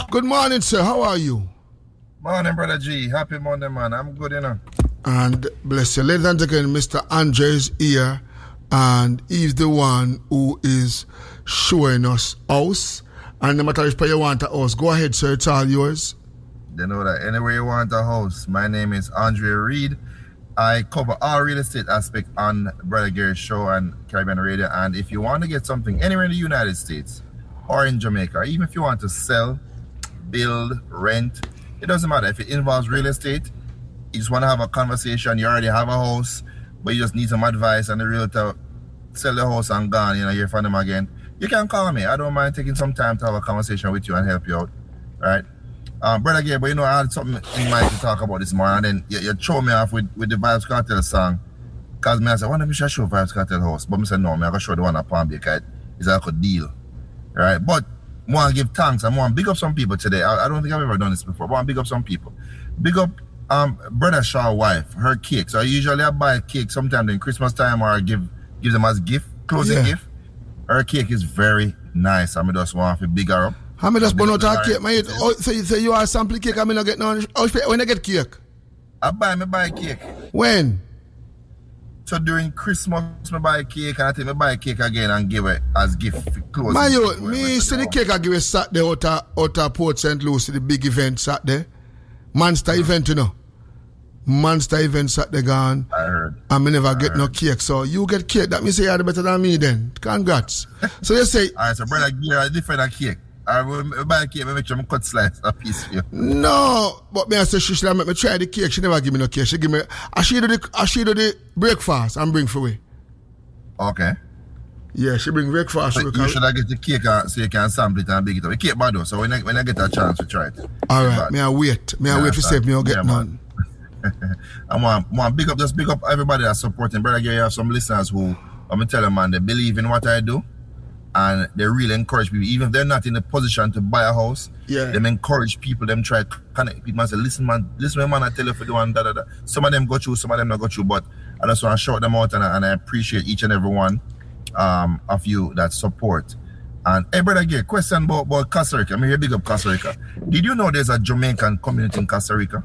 Good morning, sir. How are you? Morning, Brother G. Happy Monday, man. I'm good, you know. And bless you. Ladies and gentlemen, Mr. Andre is here, and he's the one who is showing us house. And no matter if you want a house, go ahead, sir. It's all yours. You know that anywhere you want a house. My name is Andre Reed. I cover all real estate aspect on Brother Gary's show and Caribbean Radio. And if you want to get something anywhere in the United States or in Jamaica, even if you want to sell, build, rent, it doesn't matter. If it involves real estate, you just want to have a conversation, you already have a house, but you just need some advice and the realtor sell the house and gone, you know, hear from them again, you can call me. I don't mind taking some time to have a conversation with you and help you out, right? Brother Gary, but you know, I had something in mind to talk about this morning, and then you throw me off with the Vybz Kartel song, because I said, why don't we show Vybz Kartel house? But I said, no, I'm going to show the one at Palm Bay, because it's like a deal, right? But I want to give thanks. I want to big up some people today. I don't think I've ever done this before, but I want to big up some people. Big up Brother Shaw's wife, her cake. So usually I buy a cake sometime during Christmas time, or I give them as gift, closing gift. Her cake is very nice. I just want to big her up. How many just burn out her cake? So you say you are sampling cake, I mean, not get none. When I get cake? I buy cake. When? So during Christmas, I buy a cake, and I think I buy a cake again and give it as gift. My youth, me see the cake I give it Saturday out of Port St. Lucie, the big event Saturday. Monster event, you know. Monster event Saturday gone. I heard. And me never get no cake. So you get cake, that means you are better than me then. Congrats. So you say... Alright, so brother, you're a different cake. I will buy a cake, I make sure I cut slice a piece for you. No, but me I say she should have make me try the cake. She never give me no cake. She give me... She do the breakfast and bring for me. Okay. Yeah, she bring breakfast. So you should have get the cake so you can sample it and bake it up. The cake bad though, so when I get a chance to try it. Alright, me I wait. Me I wait for save me, I'll get none. I want big up everybody that's supporting. Brother Gary, you have some listeners who, I'm going to tell them, man, they believe in what I do, and they really encourage people, even if they're not in a position to buy a house, them encourage people, them try to connect people and say, listen man, I tell you for the one, da da da. Some of them go through, some of them not go through, but I just want to shout them out, and I appreciate each and every one of you that support. And hey, Brother Gary, question about Costa Rica. I'm here big up Costa Rica. Did you know there's a Jamaican community in Costa Rica?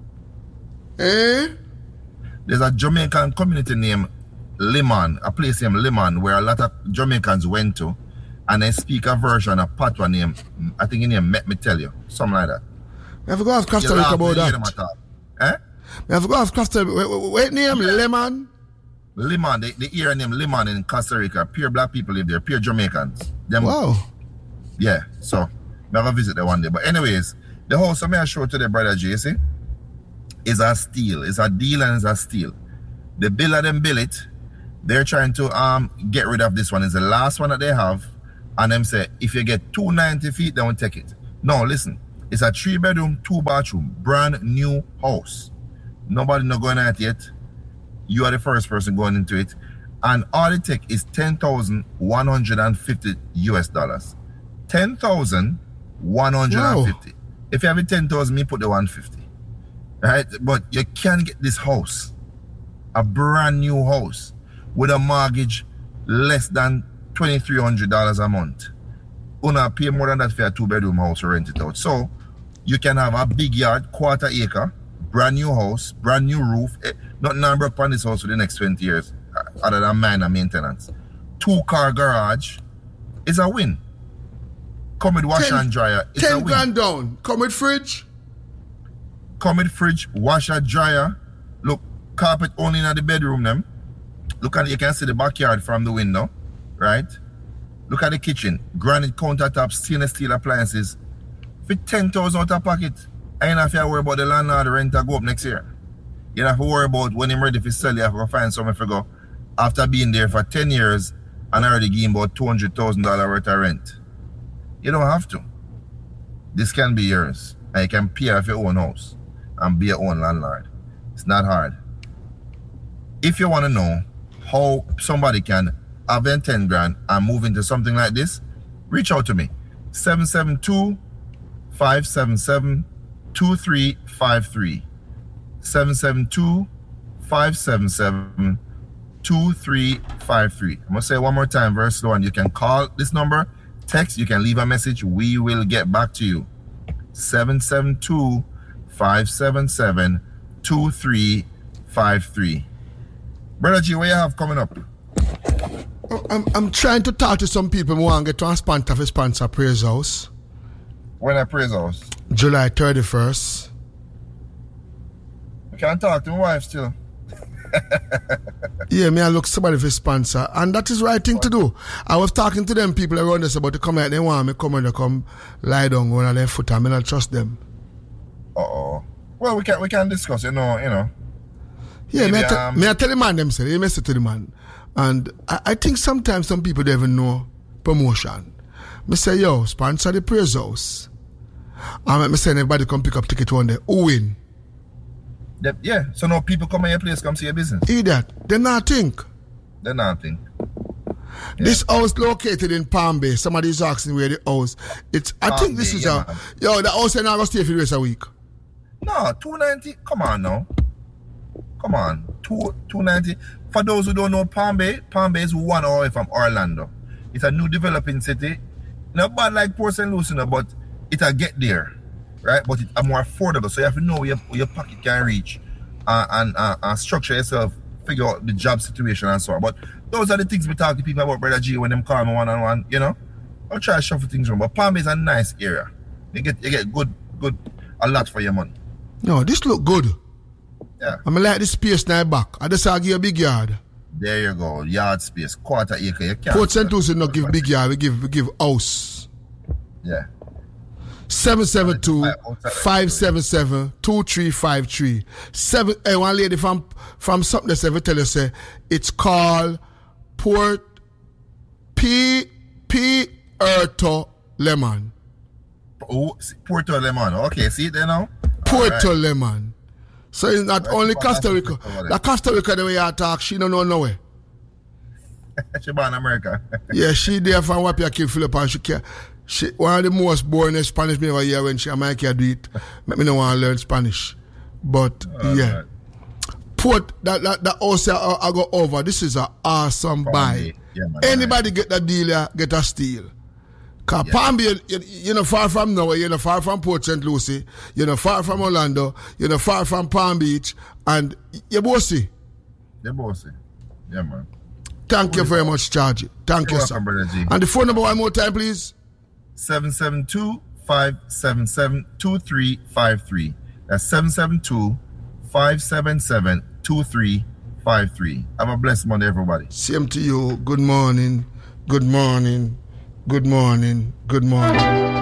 There's a Jamaican community named Limon, a place named Limon, where a lot of Jamaicans went to, and they speak a version of Patois named, I think his name, Let Me Tell You, something like that. I have to go ask Costa Rica about that. I have to go ask Costa Rica. What name? Lemon? Limon, the area named Limon in Costa Rica. Pure black people live there, pure Jamaicans. Wow. Yeah, so I'm going to visit there one day. But anyways, the house I'm going to show today, Brother JC, is a steal. It's a deal and it's a steal. The builder them build it. They're trying to get rid of this one. It's the last one that they have. And them say, if you get 290 feet, they won't take it. No, listen. It's a 3-bedroom, 2-bathroom, brand new house. Nobody not going at it yet. You are the first person going into it. And all it take is $10,150 US. $10,150. If you have it 10,000, me put the 150. Right? But you can get this house, a brand new house, with a mortgage less than $2,300 a month. You not pay more than that for a 2-bedroom house to rent it out. So you can have a big yard, 1/4 acre, brand new house, brand new roof. Nothing broke on this house for the next 20 years, other than minor maintenance. 2-car garage is a win. Come with washer and dryer. It's 10 grand down. Come with fridge. Come with fridge, washer, dryer. Look, carpet only in the bedroom them. Look at, you can see the backyard from the window, right? Look at the kitchen. Granite countertops, stainless steel appliances. For 10,000 out of pocket, I ain't have to worry about the landlord rent to go up next year. You don't have to worry about when I'm ready to sell, you have to find somewhere to go. After being there for 10 years and already giving about $200,000 worth of rent. You don't have to. This can be yours. And you can pay off your own house and be your own landlord. It's not hard. If you want to know how somebody can have 10 grand and move into something like this, reach out to me. 772-577-2353. 772-577-2353. I'm going to say it one more time, very slow, and you can call this number, text, you can leave a message. We will get back to you. 772-577-2353. Brother G, what you have coming up? I'm trying to talk to some people who want to get to a sponsor Praise House. When at Praise House? July 31st. I can't talk to my wife still. Yeah, me I look somebody for sponsor, and that is the right thing to do. I was talking to them people around us about to come out. They want me come and they come lie down on their foot. I mean, I trust them. Well, we can discuss. You know. Yeah, maybe, me I tell the man them say they message to the man, and I think sometimes some people don't even know promotion. Me say yo sponsor the Praise House. And me say everybody come pick up ticket one day. Who win? Yeah, so now people come in your place, come see your business. That. They not think. Yeah. This house located in Palm Bay. Somebody's asking where the house. I think this is man. The house ain't gonna stay for the rest of the week. No, 290. Come on now. Come on. 290. For those who don't know Palm Bay is 1 hour away from Orlando. It's a new developing city. Not bad like Port St. Lucie, but it'll get there. Right, but it's more affordable, so you have to know where your pocket can reach and structure yourself, figure out the job situation and so on. But those are the things we talk to people about, Brother G, when them call me one-on-one, I'll try to shuffle things around. But Palm Bay is a nice area. You get good, a lot for your money. No, this look good. Yeah. I mean, like this space now back. I just give you a big yard. There you go, yard space, quarter acre. You can't. Port St. Lucie not give big yard, we give house. Yeah. 772-577-2353. One lady from something that ever tell us say it's called Puerto Lemon. Oh, Puerto Lemon. Okay, see it there now? Puerto Lemon. So it's not only Costa Rica. The Costa Rica the way you talk, she don't know nowhere. She born in America. Yeah, she there from Wapia Kill Philip and she one of the most boring Spanish me ever hear when she and Mikey do it. Make me no want to learn Spanish. But yeah. Put that house I go over. This is an awesome buy. Yeah, anybody get that deal, get a steal. Cause Palm Bay, you're not far from nowhere, you're not far from Port St. Lucie, you're not far from Orlando, you're not far from Palm Beach, and you're bossy. You're bossy. Yeah, man. Thank you very much, Chargy. Thank you, sir. And the phone number one more time, please. 772-577-2353. That's 772-577-2353. Have a blessed Monday, everybody. Same to you. Good morning. Good morning. Good morning. Good morning.